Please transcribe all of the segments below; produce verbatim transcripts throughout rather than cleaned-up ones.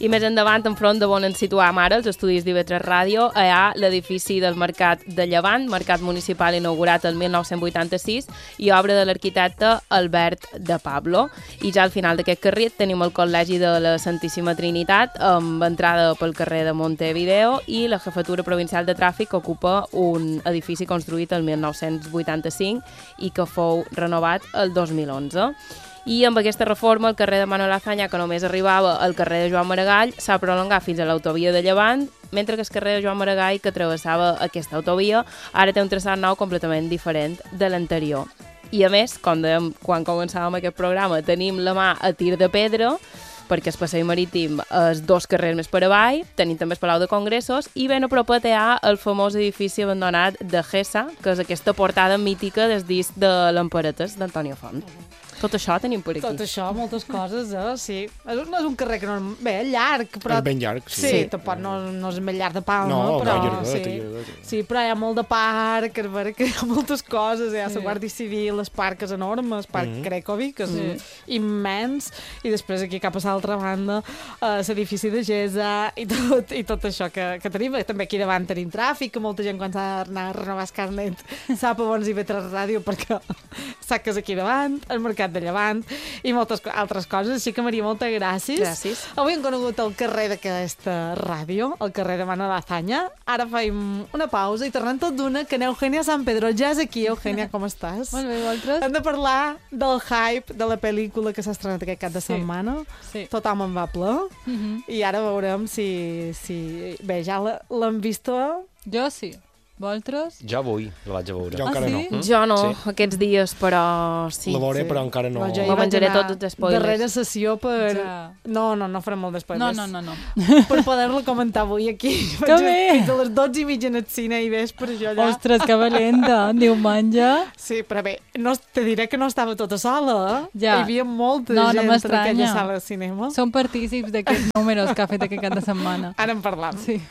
I més endavant, enfront de on ens situàvem ara, els estudis d'I V tres Ràdio, hi ha l'edifici del Mercat de Llevant, mercat municipal inaugurat el mil nou-cents vuitanta-sis i obra de l'arquitecte Albert de Pablo. I ja al final d'aquest carrer tenim el Col·legi de la Santíssima Trinitat, amb entrada pel carrer de Montevideo, i la Jefatura Provincial de Tràfic, que ocupa un edifici construït el mil nou-cents vuitanta-cinc i que fou renovat el dos mil onze. I amb aquesta reforma el carrer de Manuel Azaña, que només arribava al carrer de Joan Maragall, s'ha prolongat fins a l'autovia de Llevant, mentre que el carrer de Joan Maragall, que travessava aquesta autovia, ara té un traçat nou completament diferent de l'anterior. I a més, com dèiem quan començàvem aquest programa, tenim la mà a tir de pedra, perquè el passeig marítim és dos carrers més per avall, tenim també el Palau de Congressos, i ben a propet hi ha el famós edifici abandonat de Gessa, que és aquesta portada mítica del disc de l'Emparetes, d'Antonio Font. Tot això tenim per aquí. Tot això, moltes coses, eh? Sí. No és un carrer que no és... Bé, és llarg, però... És ben llarg, sí. Sí, sí. Tampoc no, no és ben llarg de Palma, no, però... No, llarguet, sí. llarguet. Sí, però hi ha molt de parc, és vera que hi ha moltes coses, hi ha sí. la Guàrdia Civil, el parc és enorme, el parc mm -hmm. Crècovi, que és sí. immens, i després aquí cap a l'altra banda, eh, l'edifici de Gesa, i tot, i tot això que, que tenim. També aquí davant tenim tràfic, que molta gent quan s'ha d'anar a renovar el carnet sap a on hi ve tres ràdio, perquè sap que és aquí davant, el Mercat de Llevant, i moltes altres coses, així que Maria, moltes gràcies. Gràcies. Avui hem conegut el carrer d'aquesta ràdio, el carrer de Manuel Azaña. Ara faim una pausa i tornem tot d'una, que n'Eugènia Sant Pedro ja és aquí. Eugènia, com estàs? Molt bé, vosaltres? Hem de parlar del hype de la pel·lícula que s'ha estrenat aquest cap de sí. setmana. Sí. Tothom en va ple. Uh -huh. I ara veurem si... si... Bé, ja l'hem vista. Jo sí. Vosaltres? Jo vull, la vaig a veure. Jo ah, encara sí? no. Mm? Jo no, sí. aquests dies, però sí. La veuré, sí. però encara no... No, jo Ho menjaré tots els spoilers. Darrera sessió per... Ja. No, no, no farem molt de No, spoilers. no, no, no. Per poder-la comentar avui aquí. Que bé! Fins a les dotze i mitja en el cine i ves per això allà. Ostres, que valenta, diumenge. Sí, però bé, no, te diré que no estava tota sola, eh? Ja. Hi havia molta No, no gent en m'estranya. aquella sala de cinema. Som partícips d'aquests números que ha fet aquest cap de setmana. Ara en parlam. Sí.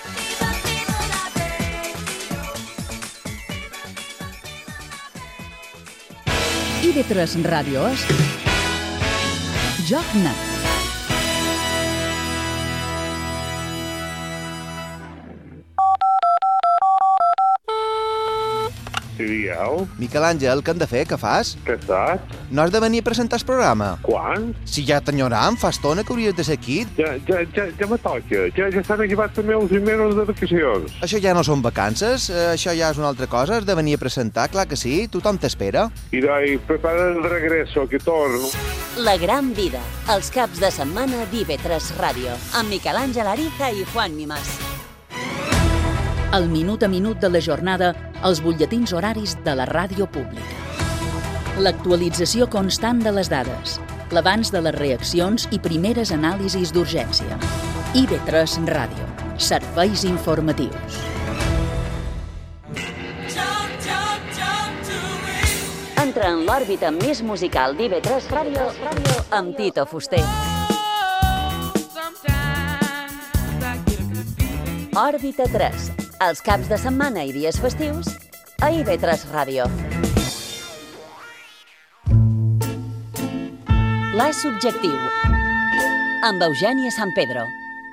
I V tres Ràdio és Joc Net. Sí, digueu. Miquel Àngel, què hem de fer? Què fas? Què estàs? No has de venir a presentar el programa? Quan? Si ja t'enyoram, fa estona que hauries de ser aquí. Ja, ja, ja, ja me toca. Ja, ja estan acabats també els mesos de vacacions. Això ja no són vacances, eh, això ja és una altra cosa, has de venir a presentar, clar que sí, tothom t'espera. I dai, prepara el regreso, que torno. La gran vida, els caps de setmana d'I V tres Ràdio, amb Miquel Àngel Ariza i Juan Mimàs. El minut a minut de la jornada, els butlletins horaris de la ràdio pública. L'actualització constant de les dades, l'abans de les reaccions i primeres anàlisis d'urgència. I V tres Ràdio, serveis informatius. Entra en l'òrbita més musical d'I V tres Ràdio amb Tito Fuster. Òrbita tres, els caps de setmana i dies festius a I V tres Ràdio. L'A Subjectiu, amb Eugènia Sant Pedro.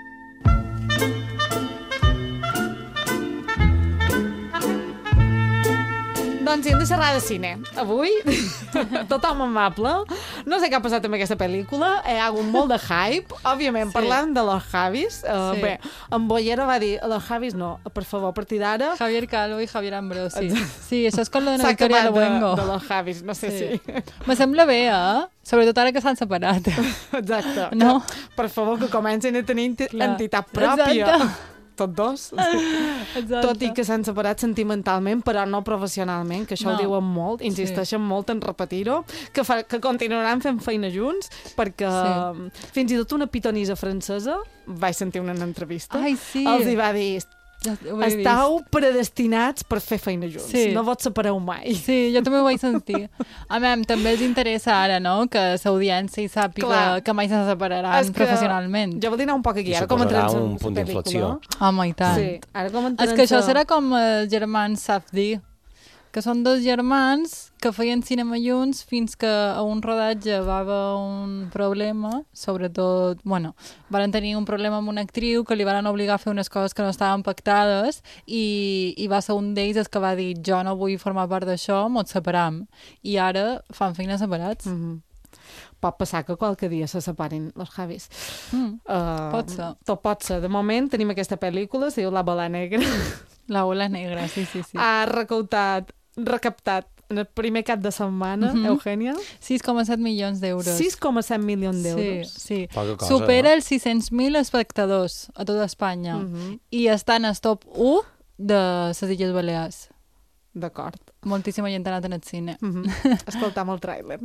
Doncs sí, hem de xerrar de cine. Avui, tothom amable. No sé què ha passat amb aquesta pel·lícula. Hi ha hagut molt de hype. Òbviament, sí. Parlant de los Javis. Uh, sí. Bé, en Bollero va dir, los Javis no, per favor, a partir d'ara... Javier Calvo i Javier Ambrosi. Sí, això és com la de S'ha Victoria acabat Luengo. de, de los Javis, no sé sí. si... Me sembla bé, eh? Sobretot ara que s'han separat. Exacte. No? Per favor, que comencin a tenir Clar. entitat pròpia. Exacte. Tots dos. Exacte. Tot i que s'han separat sentimentalment, però no professionalment, que això no. Ho diuen molt, insisteixen sí. molt en repetir-ho, que, fa, que continuaran fent feina junts, perquè sí. fins i tot una pitonisa francesa, vaig sentir una entrevista, Ai, sí. els hi va dir... Ja Estau predestinats per fer feina junts. Sí. No vos separeu mai. Sí, jo també ho vaig sentir. A mi també els interessa ara, no?, que l'audiència hi sàpiga Clar. que mai se separaran professionalment. Jo vol dir anar un poc aquí. I ara com suposarà un punt d'inflexió. Home, i tant. Sí, ara com És que això serà com els germans Safdie, que són dos germans que feien cinema junts fins que a un rodatge va haver un problema, sobretot, bueno, van tenir un problema amb una actriu que li van obligar a fer unes coses que no estaven pactades i, i va ser un d'ells el que va dir jo no vull formar part d'això, mos separam. I ara fan feina separats. Mm-hmm. Pot passar que qualque dia se separin els Javis. Mm, uh, pot ser. Tot pot ser. De moment tenim aquesta pel·lícula, es diu La Bola Negra. La Bola Negra, sí, sí, sí. Ha recaptat, recaptat en el primer cap de setmana, mm-hmm. Eugènia. sis coma set milions d'euros. sis coma set milions d'euros. Sí, sí. Cosa, supera no? els sis-cents mil espectadors a tota Espanya. Mm-hmm. I està en el top u de les Illes Balears. D'acord. Moltíssima gent ha anat en el cine. Mm-hmm. Escoltam el tràiler.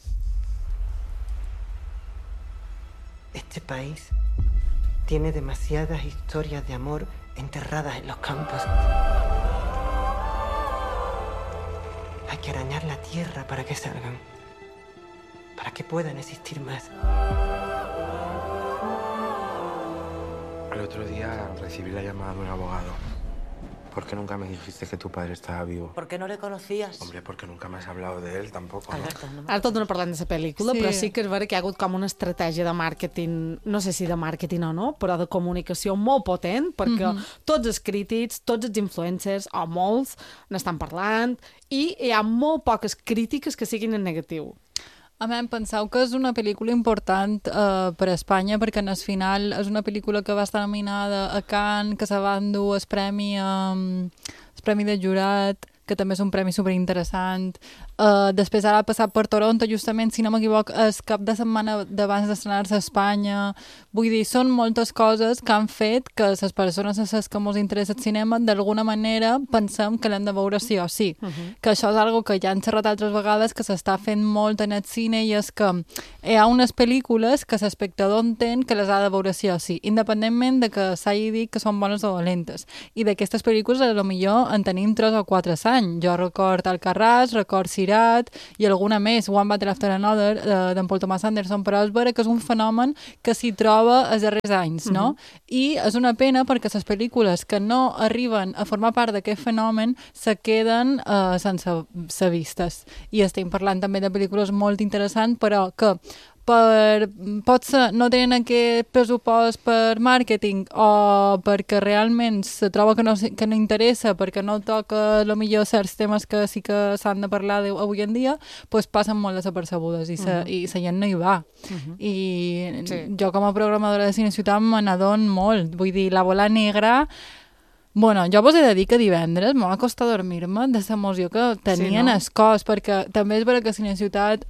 Este país tiene demasiadas historias de amor enterradas en los campos. Hay que arañar la tierra para que salgan, para que puedan existir más. El otro día recibí la llamada de un abogado. ¿Por qué nunca me dijiste que tu padre estaba vivo? ¿Por qué no le conocías? Hombre, porque nunca me has hablado de él tampoco, ¿no? Alberto, no me... Ara tot no parlem de la pel·lícula, Sí. però sí que és vera que hi ha hagut com una estratègia de màrqueting, no sé si de màrqueting o no, però de comunicació molt potent, perquè mm-hmm. tots els crítics, tots els influencers, o molts, n'estan parlant, i hi ha molt poques crítiques que siguin en negatiu. A mi em penseu que és una pel·lícula important eh, per a Espanya perquè en el final és una pel·lícula que va estar nominada a Cannes, que se va endur el premi, eh, el premi de jurat, que també és un premi superinteressant. Uh, després ara ha passat per Toronto, justament, si no m'equivoc, el cap de setmana d'abans d'estrenar-se a Espanya. Vull dir, són moltes coses que han fet que les persones a les que ens interessa el cinema, d'alguna manera, pensem que l'hem de veure sí o sí. Uh-huh. Que això és algo que ja han xerrat altres vegades, que s'està fent molt en el cine, i és que hi ha unes pel·lícules que l'espectador entén que les ha de veure sí o sí, independentment de que s'hagi dit que són bones o dolentes. I d'aquestes pel·lícules, a lo millor en tenim tres o quatre anys. Jo record Alcarràs, record Cirat i alguna més, One Battle After Another, uh, d'en Paul Thomas Anderson, però és vera que és un fenomen que s'hi troba els darrers anys, no? Mm-hmm. I és una pena perquè les pel·lícules que no arriben a formar part d'aquest fenomen se queden uh, sense ser vistes. I estem parlant també de pel·lícules molt interessants, però que per, potser no tenen aquest pressupost per màrqueting o perquè realment se troba que no, que no interessa, perquè no toca lo millor certs temes que sí que s'han de parlar de, avui en dia, pues passen molt desapercebudes i, se, uh-huh. i la gent no hi va. Uh-huh. I sí. Jo com a programadora de Cine Ciutat me n'adon molt. Vull dir, La Bola Negra... Bueno, jo vos he de dir que divendres m'ha costat dormir-me de l'emoció que tenien sí, no? el cos, perquè també és vera que Cine Ciutat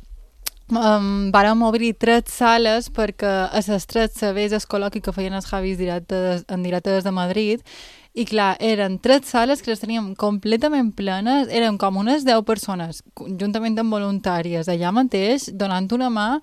Um, vàrem obrir tres sales perquè a les tres sabés el col·loqui que feien els Javis directe, en directe des de Madrid, i clar, eren tres sales que les teníem completament plenes, eren com unes deu persones, juntament amb voluntàries, allà mateix, donant una mà,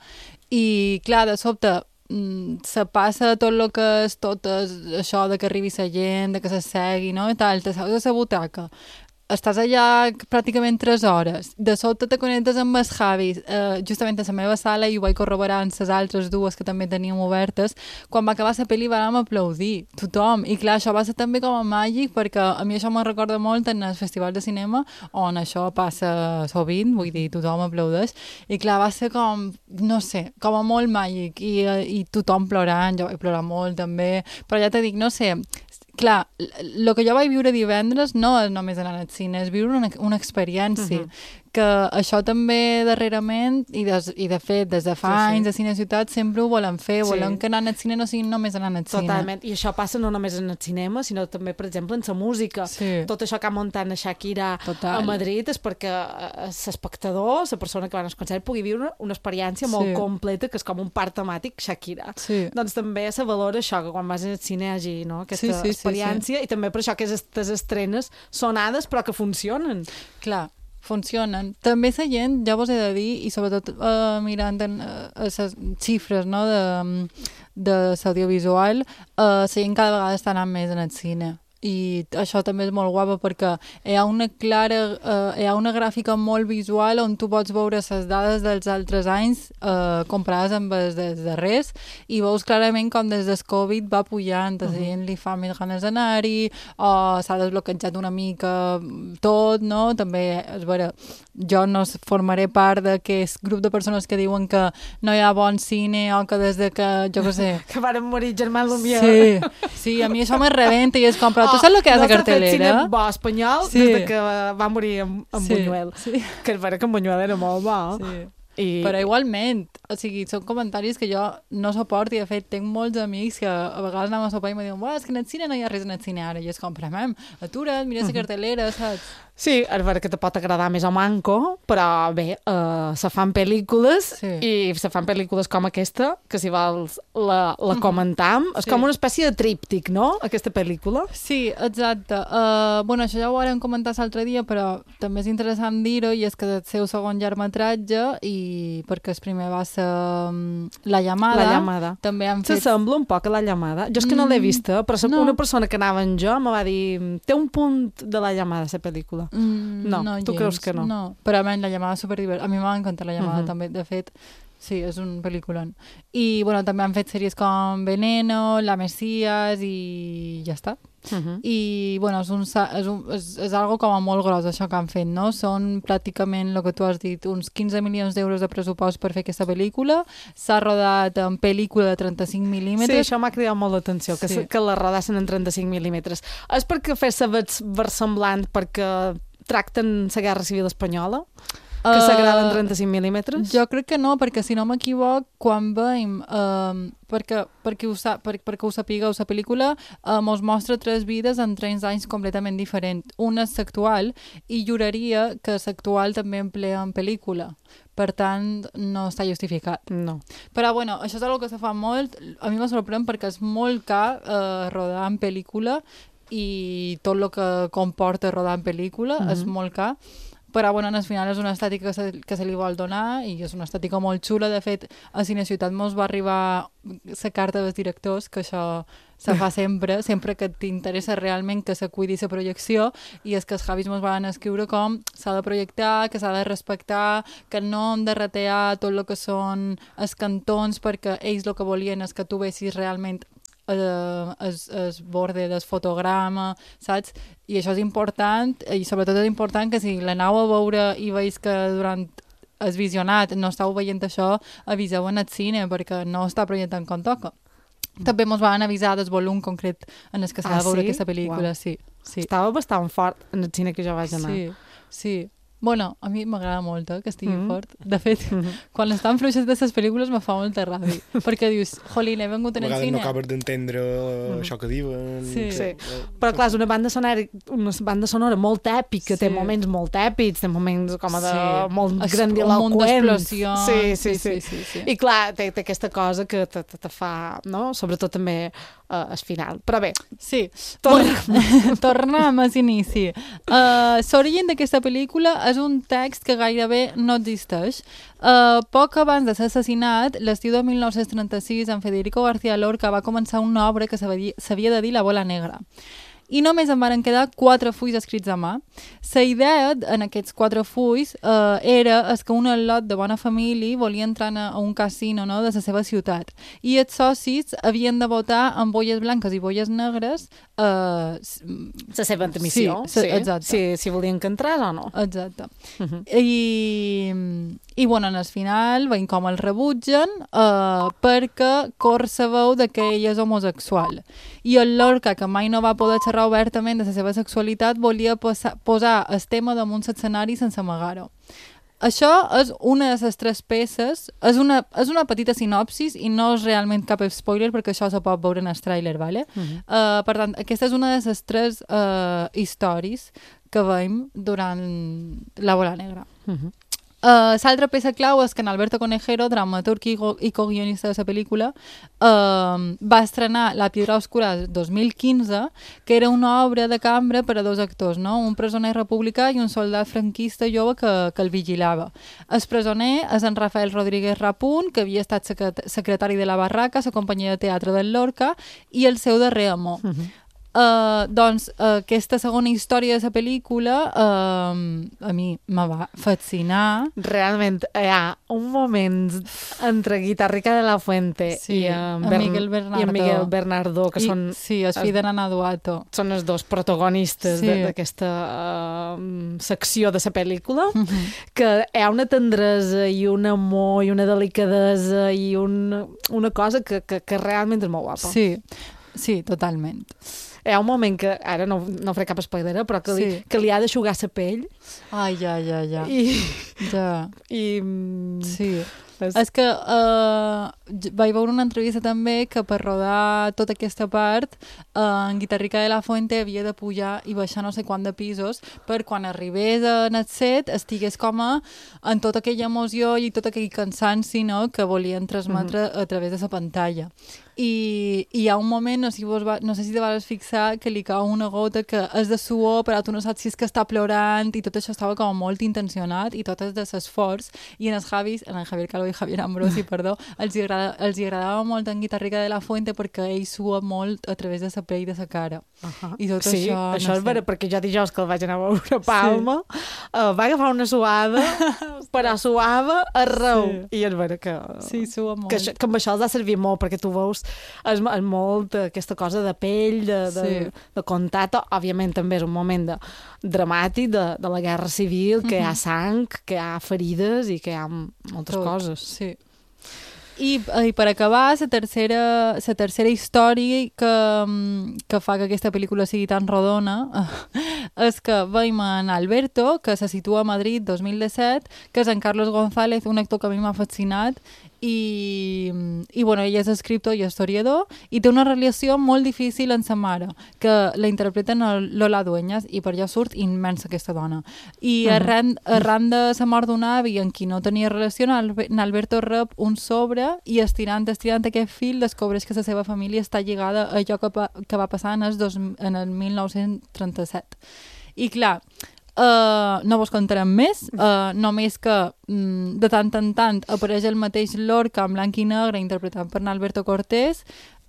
i clar, de sobte se passa tot el que és tot això de que arribi la gent, de que se segui, no? I tal, te seus a la butaca, estàs allà pràcticament tres hores, de sobte te connectes amb els Javis, eh, justament a la meva sala, i ho vaig corroborar amb les altres dues que també teníem obertes. Quan va acabar la pel·li vam aplaudir, tothom, i clar, això va ser també com a màgic, perquè a mi això me recorda molt en els festivals de cinema, on això passa sovint, vull dir, tothom aplaudeix, i clar, va ser com, no sé, com a molt màgic, i, i tothom plorant, jo vaig plorar molt també, però ja te dic, no sé, clar, el que jo vaig viure divendres no és només anar al cine, és viure una, una experiència. Uh-huh. Que això també darrerament, i de, i de fet des de fa sí, anys sí. a Cine Ciutat sempre ho volen fer, sí. volem que anar al cine no sigui només anar al cine. Totalment, i això passa no només en el cinema, sinó també, per exemple, en la música. Sí. Tot això que ha muntat Shakira Total. a Madrid és perquè l'espectador, la persona que va al concert, pugui viure una experiència sí. molt completa, que és com un parc temàtic Shakira. Sí. Doncs també se valora això, que quan vas al cine hi hagi no, aquesta sí, sí, experiència, sí, sí. i també per això que aquestes estrenes sonades però que funcionen. Clar. Funcionen. També la gent, ja vos he de dir, i sobretot uh, mirant en uh, les xifres no, de, de l'audiovisual, uh, la gent cada vegada està anant més en el cine. i això també és molt guapa perquè hi ha una clara, eh, hi ha una gràfica molt visual on tu pots veure les dades dels altres anys eh, comparades amb els dels darrers i veus clarament com des del Covid va pujant, a la gent li fa més ganes d'anar-hi o s'ha desbloquejat una mica tot, no? També, és vera, jo no formaré part d'aquest grup de persones que diuen que no hi ha bon cine o que des de que, jo què sé... que varen morir Germán Lumière. Sí, sí, a mi això me rebenta i és com, però tu saps el que és a cartelera? No s'ha fet cine bo espanyol sí. des de que va morir en, en sí, Buñuel. Sí. Que és vera que en Buñuel era molt bo. Sí. I... Però igualment, o sigui, són comentaris que jo no suporto i de fet tinc molts amics que a vegades anem a sopar i me diuen és que en el cine no hi ha res en el cine ara i és com, però mem, atura't, mira la cartelera, saps? Sí, és vera que te pot agradar més o manco, però bé, uh, se fan pel·lícules sí. i se fan pel·lícules com aquesta, que si vols la, la comentam. Sí. És com una espècie de tríptic, no?, aquesta pel·lícula. Sí, exacte. Uh, bueno, això ja ho vam comentar l'altre dia, però també és interessant dir-ho, i és que és el seu segon llargmetratge, i perquè el primer va ser um, La llamada. La llamada. També han fet... S'assembla un poc a La llamada. Jo és que no l'he vista, però no. Una persona que anava amb jo me va dir té un punt de La llamada, la pel·lícula. Mm, no, no, tu gens. creus que no? No, però a mi la llamada és superdivertida. A mi m'ha encantat La llamada, uh-huh. també. De fet, sí, és un pel·lículon. I, bueno, també han fet sèries com Veneno, La Mesías i ja està. Uh-huh. I, bueno, és, un, és, un, és, és algo com a molt gros això que han fet, no? Són pràcticament, el que tu has dit, uns quinze milions d'euros de pressupost per fer aquesta pel·lícula. S'ha rodat en pel·lícula de trenta-cinc mil·límetres. Sí, això m'ha cridat molt l'atenció, que, sí. que la rodassin en trenta-cinc mil·límetres. És perquè fer-se versemblant perquè tracten la Guerra Civil Espanyola? Que uh, s'agraden trenta-cinc mil·límetres? Jo crec que no, perquè si no m'equivoc, quan veiem, uh, perquè, perquè, ho sa, per, perquè ho sapigueu, la pel·lícula uh, mos mostra tres vides en tres anys completament diferents. Una és l'actual, i juraria que l'actual també emplea en pel·lícula. Per tant, no està justificat. No. Però, bueno, això és una que se fa molt. A mi me sorprèn perquè és molt car uh, rodar en pel·lícula i tot el que comporta rodar en pel·lícula mm-hmm. és molt car. Però, bueno, al final és una estètica que se, que se li vol donar i és una estètica molt xula. De fet, a Cineciutat mos va arribar la carta dels directors, que això se fa sempre, sempre que t'interessa realment que se cuidi la projecció, i és que els Javis mos van escriure com s'ha de projectar, que s'ha de respectar, que no hem de retear tot el que són els cantons, perquè ells el que volien és que tu vessis realment Uh, es, es borde del fotograma, saps? I això és important, i sobretot és important que si l'aneu a veure i veus que durant el visionat no estàu veient això, aviseu en el cine, perquè no està projectant com toca. Mm. També ens van avisar del volum concret en el que s'ha ah, de veure sí? aquesta pel·lícula. Wow. Sí, sí. Estava bastant fort en el cine que jo vaig anar. Sí, sí. Bueno, a mi m'agrada molt eh, que estigui mm-hmm. fort. De fet, mm-hmm. quan estan fluixes d'aquestes pel·lícules me fa molta ràbia. Perquè dius, jolín, he vengut en el cine. A vegades no acabes d'entendre mm. això que diuen. Sí, sí. Però clar, és una banda sonora, una banda sonora molt èpica, sí. Té moments molt èpics, té moments com a de sí. molt es, grandiloquents. Un munt d'explosions. Sí sí sí, sí, sí, sí. I clar, té, té aquesta cosa que te, te, te fa, no? Sobretot també uh, al final. Però bé, sí. Tornem, tornem a l'inici. Uh, L'origen d'aquesta pel·lícula és un text que gairebé no existeix. Uh, poc abans de ser assassinat, l'estiu de mil nou-cents trenta-sis, en Federico García Lorca va començar una obra que s'havia de dir La bola negra. I només en van quedar quatre fulls escrits a mà. La idea en aquests quatre fulls eh, era es que un al·lot de bona família volia entrar a un casino, no?, de la seva ciutat. I els socis havien de votar amb bolles blanques i bolles negres eh, la seva admissió. Sí, sí, exacte. Si, si volien que entrés o no. Exacte. Uh-huh. I, I, bueno, en el final veiem com el rebutgen eh, perquè corre la veu de que ell és homosexual. I el Lorca, que mai no va poder xerrar obertament de la seva sexualitat, volia posa, posar el tema damunt l'escenari sense amagar-ho. Això és una de les tres peces, és una, és una petita sinopsis i no és realment cap spoiler perquè això se pot veure en el tràiler, ¿vale? Uh-huh. uh, per tant, aquesta és una de les tres uh, històries que veiem durant La bola negra. Uh-huh. Uh, L'altra peça clau és que en Alberto Conejero, dramaturg i, i co-guionista de la pel·lícula, uh, va estrenar La piedra oscura dos mil quinze, que era una obra de cambra per a dos actors, no? Un presoner republicà i un soldat franquista jove que, que el vigilava. El presoner és en Rafael Rodríguez Rapunt, que havia estat secret- secretari de la Barraca, la companyia de teatre del Lorca, i el seu darrer amor. Uh-huh. Uh, doncs uh, aquesta segona història de la pel·lícula uh, a mi me va fascinar. Realment hi ha un moment entre Guitarrica de la Fuente sí, i, en en Bern... Miguel Bernardo. i en Miguel Bernardo, que I, són... Sí, es fill de Nana Duato. Són els dos protagonistes sí. d'aquesta uh, secció de la pel·lícula, uh -huh. que hi ha una tendresa i un amor i una delicadesa i un, una cosa que, que, que realment és molt guapa. Sí, sí, totalment. Hi ha un moment que, ara no, no faré cap spoiler, però que li, sí. que li ha d'aixugar la pell. Ai, ja, ja, ja. I... ja. I... Sí. És, és que uh, vaig veure una entrevista també que per rodar tota aquesta part uh, en Guitarrica de la Fuente havia de pujar i baixar no sé quant de pisos per quan arribés en el set estigués com a, en tota aquella emoció i tot aquell cansanci, no?, que volien transmetre mm-hmm. a través de la pantalla. I, i hi ha un moment, no sé, si vos va, no sé si te vas fixar, que li cau una gota que és de suor, però tu no saps si és que està plorant, i tot això estava com molt intencionat, i tot és de l'esforç, i en els Javis, en el Javier Calvo i Javier Ambrosi, perdó, els hi, agrada, els hi agradava molt en Guitarrica de la Fuente perquè ell sua molt a través de la pell de la cara. Uh -huh. I tot sí, això... això no és sé. Vera, perquè jo dijous que el vaig anar a veure a Palma, sí. uh, va agafar una suada, però suava arreu. Sí. I és vera que... Sí, sua molt. Que, això, que amb això els ha servit molt, perquè tu veus és, és molt aquesta cosa de pell, de, de, sí. de contacte. Òbviament també és un moment de, dramàtic de, de la guerra civil, que mm-hmm. hi ha sang, que hi ha ferides i que hi ha moltes Tot. coses. Sí. I, i per acabar, la tercera, la tercera història que, que fa que aquesta pel·lícula sigui tan rodona és que veiem en Alberto, que se situa a Madrid dos mil disset, que és en Carlos González, un actor que a mi m'ha fascinat, i, i bueno, ell és escriptor i historiador i té una relació molt difícil amb sa mare, que la interpreten Lola Dueñas, i per allà surt immensa aquesta dona. I uh-huh. arran, arran de la mort d'un avi en qui no tenia relació, en Alberto rep un sobre i estirant, estirant aquest fil descobreix que la seva família està lligada a allò que, que va passar en el, dos, en el mil nou-cents trenta-set. I clar, Uh, no vos contarem més, uh, només que um, de tant en tant apareix el mateix Lorca en blanc i negre interpretat per Alberto Cortés,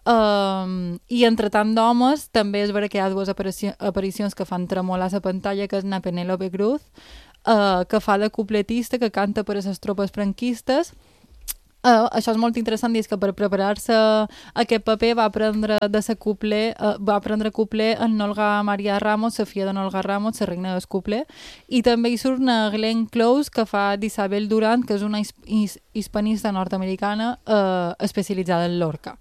uh, i entre tant d'homes també és vera que hi ha dues aparici aparicions que fan tremolar la pantalla, que és na Penélope Cruz, uh, que fa de cupletista, que canta per a les tropes franquistes. Uh, això és molt interessant, és que per preparar-se aquest paper va aprendre de ser cupler, uh, va aprendre cupler en Olga Maria Ramos, la filla de Olga Ramos, la reina del cupler, i també hi surt una Glenn Close que fa d'Isabel Durant, que és una his his hispanista nord-americana uh, especialitzada en Lorca.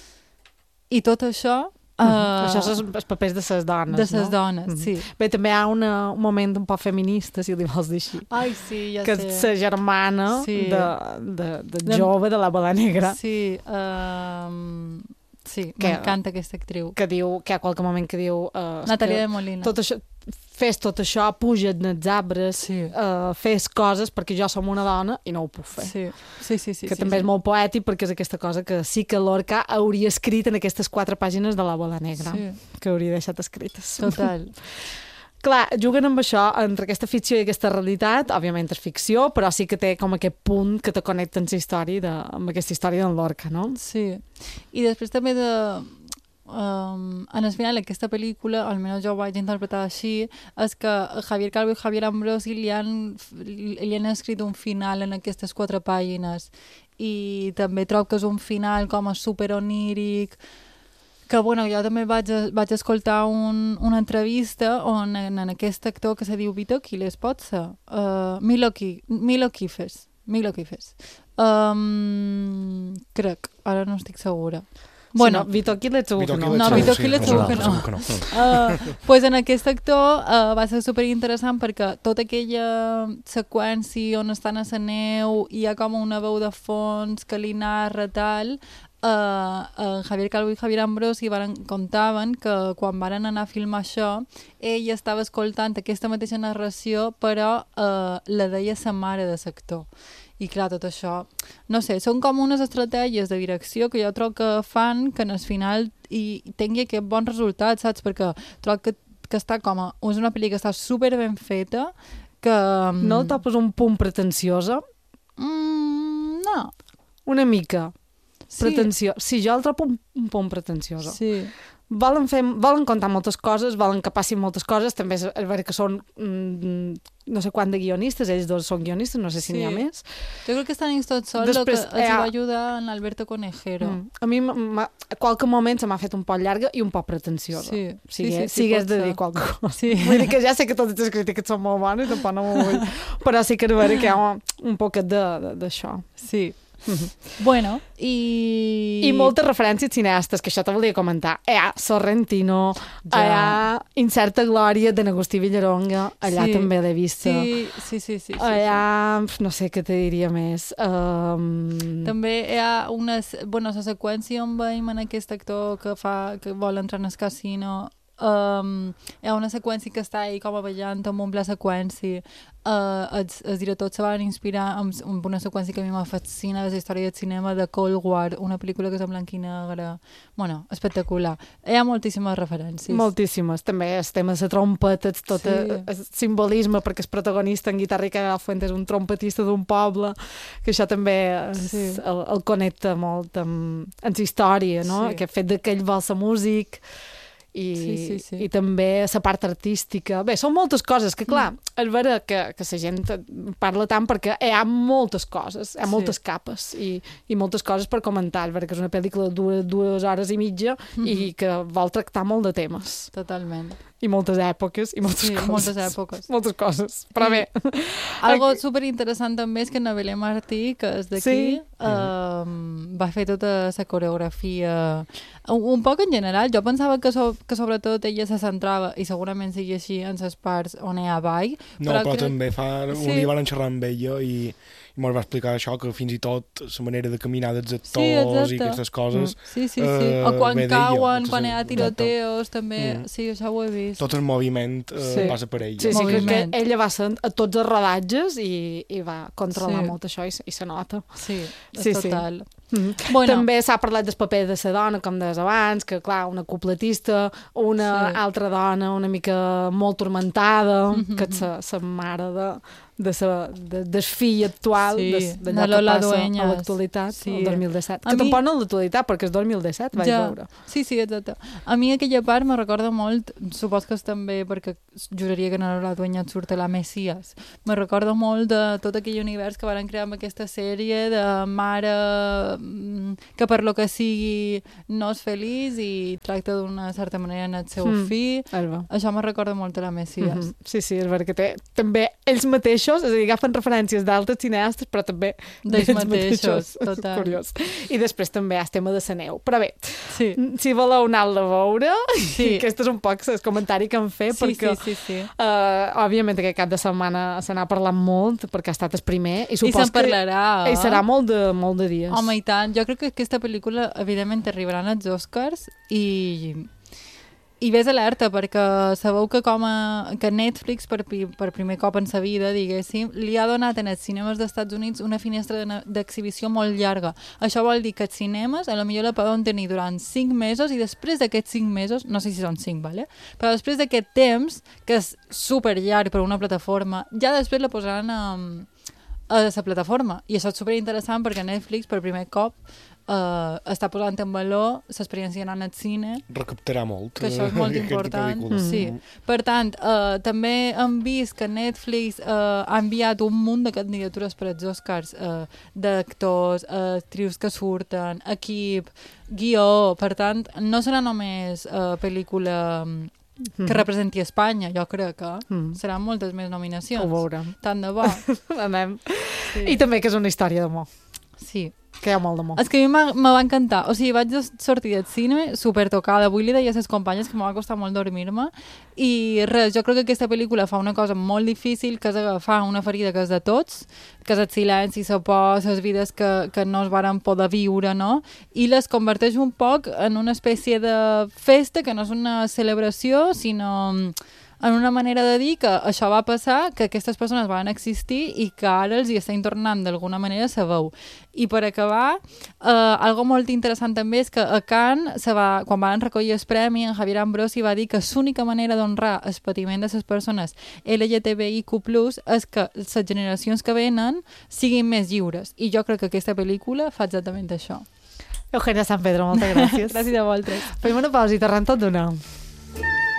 I tot això... Uh, uh, això són els papers de les dones, de les no? dones, mm -hmm. sí. Bé, també hi ha una, un moment un poc feminista, si ho vols dir així. Ai, sí, ja que sé. Que és la germana sí. de, de, de, de jove de la Bola Negra. Sí, uh, sí, m'encanta aquesta actriu. Que diu, que hi ha qualque moment que diu... Uh, Natàlia de Molina. Tot això, fes tot això, puja't als arbres, sí. uh, fes coses perquè jo som una dona i no ho puc fer. Sí, sí, sí. sí que sí, també sí. és molt poètic perquè és aquesta cosa que sí que Lorca hauria escrit en aquestes quatre pàgines de la Bola Negra, sí. que hauria deixat escrites. Total. Clar, juguen amb això, entre aquesta ficció i aquesta realitat, òbviament és ficció, però sí que té com aquest punt que te connecta amb, la història de, amb aquesta història d'en Lorca, no? Sí. I després també de... Um, en el final d'aquesta pel·lícula, almenys jo ho vaig interpretar així, és que Javier Calvo i Javier Ambrosi li han, li han escrit un final en aquestes quatre pàgines, i també trobo que és un final com a super oníric, que bueno, jo també vaig, vaig escoltar un, una entrevista on en, en aquest actor que se diu Vito Quiles, pot ser? Uh, Milo, Qui, Milo Quifes. Milo Quifes. Um, crec, ara no estic segura. Bueno, sí, no, Vito Quiles segur que no. No, Vito Quiles segur que no. Uh, pues en aquest actor uh, va ser superinteressant perquè tota aquella seqüència on estan a la neu i hi ha com una veu de fons que li narra tal... Uh, uh, Javier Calvo i Javier Ambrosi varen, contaven que quan varen anar a filmar això ell estava escoltant aquesta mateixa narració però uh, la deia sa mare de l'actor. I clar, tot això, no sé, són com unes estratègies de direcció que jo trobo que fan que en el final hi tingui aquest bon resultat, saps? Perquè trobo que, que està com a... És una pel·lícula que està super ben feta, que... No el topes un punt pretensiosa? Mm, no. Una mica. Sí. Pretensió. Sí, jo el trobo un, un punt pretensiosa. Sí. volen, fer, volen contar moltes coses, volen que passin moltes coses, també és, és veritat que són mm, no sé quant de guionistes, ells dos són guionistes, no sé si sí. n'hi ha més. Jo crec que estan ells tots sols, el que els eh, va ajudar en Alberto Conejero. Mm. A mi, a qualque moment se m'ha fet un poc llarga i un poc pretensiosa. Sí, si sí, sí, si hagués de dir qualque cosa. Sí. Vull dir que ja sé que totes les crítiques són molt bones, tampoc no m'ho vull. Però sí que és veritat que hi ha un poquet d'això. Sí. Mm-hmm. Bueno, i... I moltes referències cineastes, que això te volia comentar. Hi ha Sorrentino, ja. hi ha Incerta Glòria de Agustí Villaronga, allà sí. també l'he vista. Sí, sí, sí. sí, sí hi ha, sí. no sé què te diria més. Um... També hi ha una... Bueno, la seqüència on veiem en aquest actor que, fa, que vol entrar en el casino... Um, hi ha una seqüència que està ahí com a ballant amb un pla seqüència. Uh, els, els directors se van inspirar amb, amb una seqüència que a mi m'ha fascina, la història del cinema de Cold War, una pel·lícula que és en blanc i negre. Bueno, espectacular. Hi ha moltíssimes referències. Moltíssimes. També el tema de la trompeta, tot sí. el, el simbolisme, perquè el protagonista en Guitarra Ricard Fuentes és un trompetista d'un poble, que això també es, sí. el, el connecta molt amb, amb la història, no? Sí. Aquest fet d'aquell vol ser músic... I, sí, sí, sí. i també la part artística. Bé, són moltes coses que, clar, mm. és vera que, que la gent parla tant perquè hi ha moltes coses, hi ha moltes sí. capes i, i moltes coses per comentar, perquè és una pel·lícula de dues, dues hores i mitja mm-hmm. i que vol tractar molt de temes. Totalment. I moltes èpoques i moltes sí, coses. moltes èpoques. Moltes coses, però sí. bé. Algo superinteressant també és que Nabele Martí, que és d'aquí, sí. uh, va fer tota la coreografia un, un poc en general. Jo pensava que, so, que sobretot ella se centrava, i segurament sigui així, en les parts on hi ha ball. No, però, però crec... també fa... Sí. Un dia van xerrar amb ella i... i ens va explicar això, que fins i tot la manera de caminar dels actors sí, i aquestes coses... Mm. Sí, sí, sí. Uh, o quan cauen, quan hi ha tiroteos, també... Mm. Sí, això ho he vist. Tot el moviment uh, sí. passa per ella. Sí, sí, crec que ella va ser a tots els rodatges i, i va controlar sí. molt això i, i se nota. Sí, sí total. Sí. Mm. Bueno. També s'ha parlat del paper de la dona, com deies abans, que clar, una cupletista, una sí. altra dona una mica molt turmentada, mm-hmm. que és la mare de, de sa, de, del fill actual, sí. de, d'allò de que passa Dueñas. A l'actualitat, sí. el dos mil disset. A que mi... tampoc no l'actualitat, perquè és dos mil disset, vaig ja. veure. Sí, sí, exacte. A mi aquella part me recorda molt, supos que és també, perquè juraria que no la Dueñas surt a la Messias, me recorda molt de tot aquell univers que van crear amb aquesta sèrie de mare que per lo que sigui no és feliç i tracta d'una certa manera en el seu mm. fill. Alba. Això me recorda molt a la Messias. Mm-hmm. Sí, sí, és veritat que té també ells mateixos, és a dir, agafen referències d'altres cineastes, però també d'ells mateixos. Total. Curiós. I després també hi ha el tema de la neu. Però bé, sí. si voleu anar-la a veure, sí. aquest és un poc el comentari que em fe, sí, perquè sí, sí, sí. Uh, òbviament aquest cap de setmana se n'ha parlat molt, perquè ha estat el primer, i supos I se'n parlarà. Que hi serà molt de, molt de dies. Home, i tant. Jo crec que aquesta pel·lícula, evidentment, arribaran als Oscars i, i ves alerta, perquè sabeu que com a, que Netflix, per, per primer cop en sa vida, diguéssim, li ha donat en els cinemes dels Estats Units una finestra d'exhibició molt llarga. Això vol dir que els cinemes a lo millor la poden tenir durant cinc mesos i després d'aquests cinc mesos, no sé si són cinc, vale? Però després d'aquest temps, que és super llarg per una plataforma, ja després la posaran a... a la plataforma, i això és superinteressant perquè Netflix per primer cop uh, està posant en valor l'experiència anant al cine, recaptarà molt, que això és molt important. Mm. Sí. Per tant, uh, també hem vist que Netflix uh, ha enviat un munt de candidatures per als Oscars, uh, d'actors, uh, actrius que surten, equip, guió. Per tant, no serà només uh, pel·lícula que mm. representi Espanya, jo crec que mm. seran moltes més nominacions. Ho veurem. Tant de bo. Anem. Sí. I també que és una història d'amor. Sí. Que hi ha molt d'amor. És que a mi me va encantar. O sigui, vaig sortir del cine super tocada. Avui li deia a les companyes que m'ha costat molt dormir-me. I res, jo crec que aquesta pel·lícula fa una cosa molt difícil, que és agafar una ferida que és de tots, que és el silenci, la por, les vides que, que no es varen poder viure, no? I les converteix un poc en una espècie de festa, que no és una celebració, sinó en una manera de dir que això va passar, que aquestes persones van existir i que ara els hi estan tornant d'alguna manera la veu. I per acabar, eh, algo molt interessant també és que a Cannes, se va, quan van recollir el premi, en Javier Ambrosi va dir que l'única manera d'honrar el patiment de les persones L G T B I Q plus, és que les generacions que venen siguin més lliures. I jo crec que aquesta pel·lícula fa exactament això. Eugènia San Pedro, moltes gràcies. Gràcies a vosaltres. Fem una pausa i tornem tot d'una.